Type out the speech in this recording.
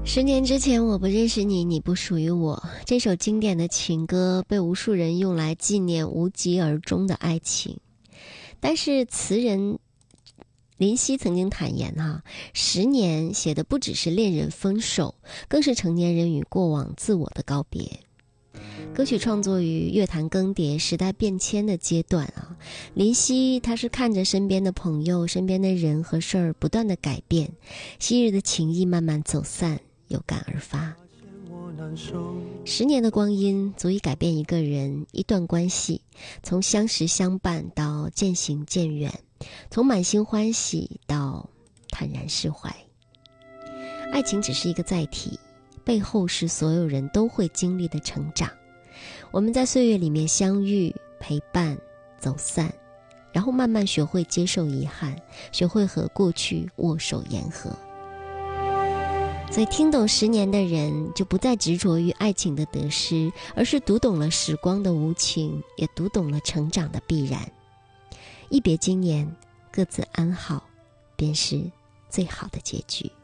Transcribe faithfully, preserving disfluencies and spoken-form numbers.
十年之前我不认识你，你不属于我。这首经典的情歌被无数人用来纪念无疾而终的爱情。但是词人林夕曾经坦言哈，十年写的不只是恋人分手，更是成年人与过往自我的告别。歌曲创作于乐坛更迭、时代变迁的阶段啊，林夕他是看着身边的朋友、身边的人和事儿不断的改变，昔日的情谊慢慢走散，有感而发。十年的光阴足以改变一个人、一段关系，从相识相伴到渐行渐远，从满心欢喜到坦然释怀。爱情只是一个载体，背后是所有人都会经历的成长。我们在岁月里面相遇、陪伴、走散，然后慢慢学会接受遗憾，学会和过去握手言和。所以听懂十年的人就不再执着于爱情的得失，而是读懂了时光的无情，也读懂了成长的必然。一别经年，各自安好，便是最好的结局。